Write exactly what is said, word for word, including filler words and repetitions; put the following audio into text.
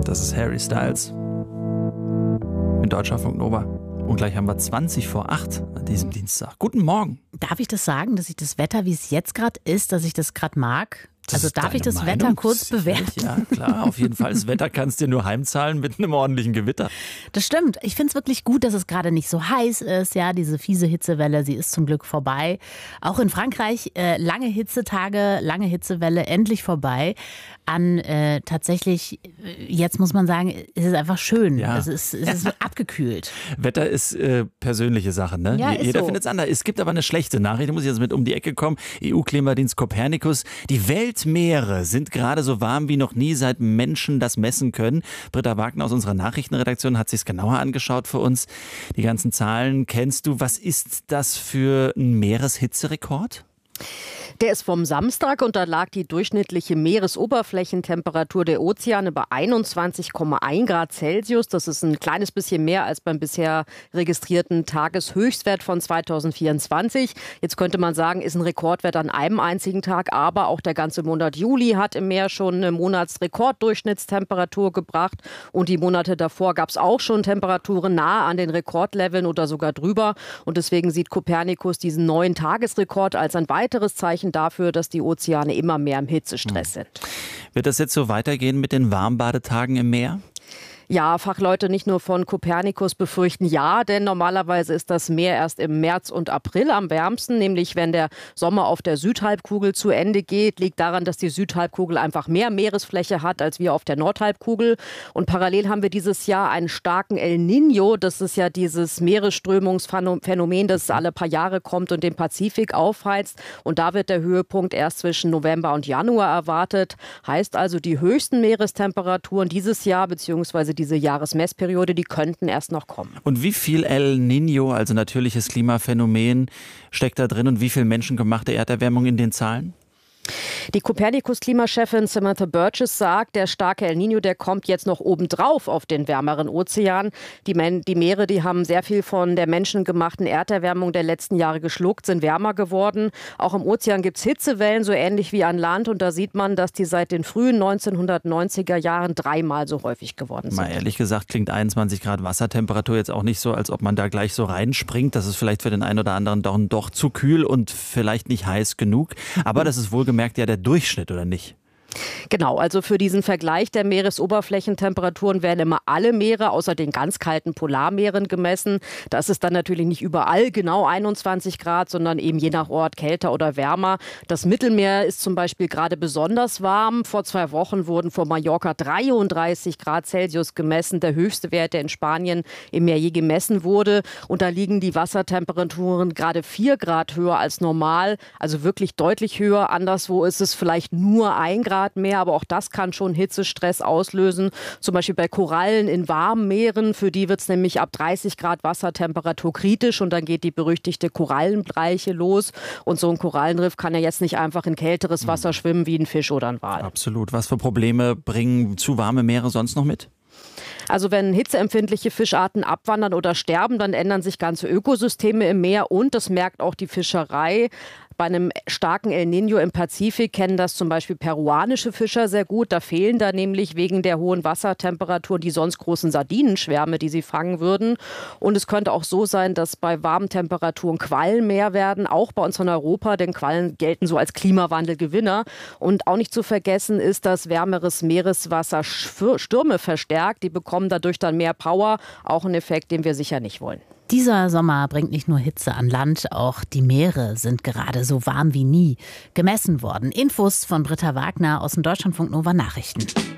Das ist Harry Styles in Deutschlandfunk Nova. Und gleich haben wir zwanzig vor acht an diesem Dienstag. Guten Morgen. Darf ich das sagen, dass ich das Wetter, wie es jetzt gerade ist, dass ich das gerade mag? Das also darf ich das Meinung? Wetter kurz bewerten? Ja, klar, auf jeden Fall. Das Wetter kannst du dir nur heimzahlen mit einem ordentlichen Gewitter. Das stimmt. Ich finde es wirklich gut, dass es gerade nicht so heiß ist. Ja, diese fiese Hitzewelle, sie ist zum Glück vorbei. Auch in Frankreich äh, lange Hitzetage, lange Hitzewelle, endlich vorbei. An äh, tatsächlich, jetzt muss man sagen, es ist einfach schön. Ja. Es ist, es ist abgekühlt. Wetter ist äh, persönliche Sache, ne? Ja, Jeder so. findet es anders. Es gibt aber eine schlechte Nachricht, da muss ich jetzt mit um die Ecke kommen. E U-Klimadienst Copernicus. Die Weltmeere sind gerade so warm wie noch nie, seit Menschen das messen können. Britta Wagner aus unserer Nachrichtenredaktion hat sich es genauer angeschaut für uns. Die ganzen Zahlen kennst du. Was ist das für ein Meereshitzerekord? Der ist vom Samstag und da lag die durchschnittliche Meeresoberflächentemperatur der Ozeane bei einundzwanzig Komma eins Grad Celsius. Das ist ein kleines bisschen mehr als beim bisher registrierten Tageshöchstwert von zweitausendvierundzwanzig. Jetzt könnte man sagen, ist ein Rekordwert an einem einzigen Tag, aber auch der ganze Monat Juli hat im Meer schon eine Monatsrekorddurchschnittstemperatur gebracht und die Monate davor gab es auch schon Temperaturen nahe an den Rekordleveln oder sogar drüber und deswegen sieht Copernicus diesen neuen Tagesrekord als ein weiteres Zeichen dafür, dass die Ozeane immer mehr im Hitzestress sind. Wird das jetzt so weitergehen mit den Warmbadetagen im Meer? Ja, Fachleute nicht nur von Copernicus befürchten ja, denn normalerweise ist das Meer erst im März und April am wärmsten, nämlich wenn der Sommer auf der Südhalbkugel zu Ende geht. Liegt daran, dass die Südhalbkugel einfach mehr Meeresfläche hat als wir auf der Nordhalbkugel. Und parallel haben wir dieses Jahr einen starken El Niño. Das ist ja dieses Meeresströmungsphänomen, das alle paar Jahre kommt und den Pazifik aufheizt. Und da wird der Höhepunkt erst zwischen November und Januar erwartet. Heißt also, die höchsten Meerestemperaturen dieses Jahr bzw. diese Jahresmessperiode, die könnten erst noch kommen. Und wie viel El Niño, also natürliches Klimaphänomen, steckt da drin und wie viel menschengemachte Erderwärmung in den Zahlen? Die Copernicus-Klimachefin Samantha Burgess sagt, der starke El Niño, der kommt jetzt noch obendrauf auf den wärmeren Ozean. Die, Men- die Meere, die haben sehr viel von der menschengemachten Erderwärmung der letzten Jahre geschluckt, sind wärmer geworden. Auch im Ozean gibt es Hitzewellen, so ähnlich wie an Land. Und da sieht man, dass die seit den frühen neunzehnhundertneunziger Jahren dreimal so häufig geworden sind. Mal ehrlich gesagt klingt einundzwanzig Grad Wassertemperatur jetzt auch nicht so, als ob man da gleich so reinspringt. Das ist vielleicht für den einen oder anderen doch, doch zu kühl und vielleicht nicht heiß genug. Aber das ist wohlgemerkt ja der Durchschnitt, oder nicht? Genau, also für diesen Vergleich der Meeresoberflächentemperaturen werden immer alle Meere außer den ganz kalten Polarmeeren gemessen. Das ist dann natürlich nicht überall genau einundzwanzig Grad, sondern eben je nach Ort kälter oder wärmer. Das Mittelmeer ist zum Beispiel gerade besonders warm. Vor zwei Wochen wurden vor Mallorca dreiunddreißig Grad Celsius gemessen, der höchste Wert, der in Spanien im Meer je gemessen wurde. Und da liegen die Wassertemperaturen gerade vier Grad höher als normal, also wirklich deutlich höher. Anderswo ist es vielleicht nur ein Grad mehr, aber auch das kann schon Hitzestress auslösen. Zum Beispiel bei Korallen in warmen Meeren, für die wird es nämlich ab dreißig Grad Wassertemperatur kritisch und dann geht die berüchtigte Korallenbleiche los. Und so ein Korallenriff kann ja jetzt nicht einfach in kälteres Wasser schwimmen wie ein Fisch oder ein Wal. Absolut. Was für Probleme bringen zu warme Meere sonst noch mit? Also wenn hitzeempfindliche Fischarten abwandern oder sterben, dann ändern sich ganze Ökosysteme im Meer und das merkt auch die Fischerei. Bei einem starken El Niño im Pazifik kennen das zum Beispiel peruanische Fischer sehr gut. Da fehlen da nämlich wegen der hohen Wassertemperaturen die sonst großen Sardinenschwärme, die sie fangen würden. Und es könnte auch so sein, dass bei warmen Temperaturen Quallen mehr werden, auch bei uns in Europa, denn Quallen gelten so als Klimawandelgewinner. Und auch nicht zu vergessen ist, dass wärmeres Meereswasser Stürme verstärkt. Die bekommen dadurch dann mehr Power, auch ein Effekt, den wir sicher nicht wollen. Dieser Sommer bringt nicht nur Hitze an Land, auch die Meere sind gerade so warm wie nie gemessen worden. Infos von Britta Wagner aus den Deutschlandfunk Nova Nachrichten.